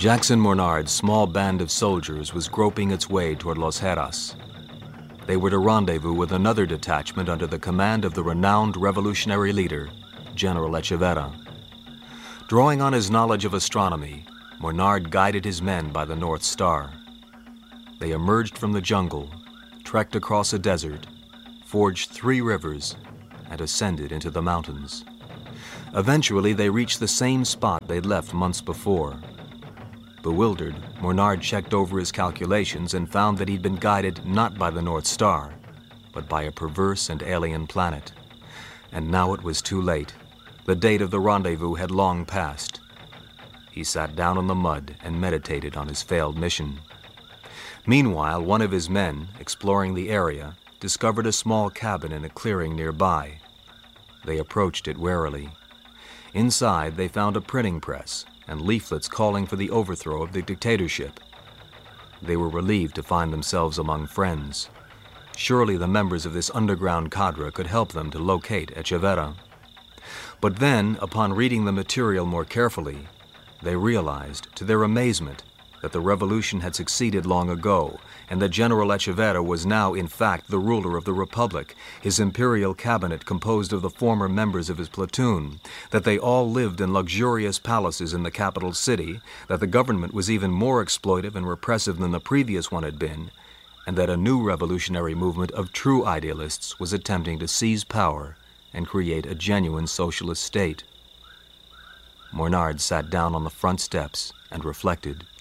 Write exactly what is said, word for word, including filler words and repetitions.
Jackson Mornard's small band of soldiers was groping its way toward Los Heras. They were to rendezvous with another detachment under the command of the renowned revolutionary leader, General Echeverria. Drawing on his knowledge of astronomy, Mornard guided his men by the North Star. They emerged from the jungle, trekked across a desert, forged three rivers, and ascended into the mountains. Eventually, they reached the same spot they'd left months before. Bewildered, Mornard checked over his calculations and found that he'd been guided not by the North Star, but by a perverse and alien planet. And now it was too late. The date of the rendezvous had long passed. He sat down on the mud and meditated on his failed mission. Meanwhile, one of his men, exploring the area, discovered a small cabin in a clearing nearby. They approached it warily. Inside, they found a printing press and leaflets calling for the overthrow of the dictatorship. They were relieved to find themselves among friends. Surely the members of this underground cadre could help them to locate Echeverria. But then, upon reading the material more carefully, they realized, to their amazement, that the revolution had succeeded long ago, and that General Echeverria was now, in fact, the ruler of the Republic, his imperial cabinet composed of the former members of his platoon, that they all lived in luxurious palaces in the capital city, that the government was even more exploitive and repressive than the previous one had been, and that a new revolutionary movement of true idealists was attempting to seize power and create a genuine socialist state. Mornard sat down on the front steps and reflected.